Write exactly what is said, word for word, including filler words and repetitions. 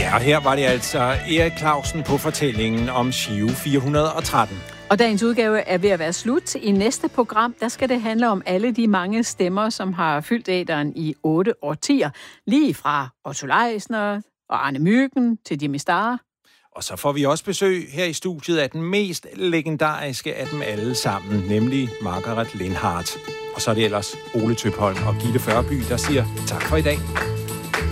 Ja, og her var det altså Erik Clausen på fortællingen om Giro fire hundrede og tretten. Og dagens udgave er ved at være slut. I næste program, der skal det handle om alle de mange stemmer, som har fyldt æteren i otte årtier. Lige fra Otto Leisner og Arne Myggen til Jimmy Star. Og så får vi også besøg her i studiet af den mest legendariske af dem alle sammen, nemlig Margaret Lindhardt. Og så er det ellers Ole Tøpholm og Gitte Førby, der siger tak for i dag.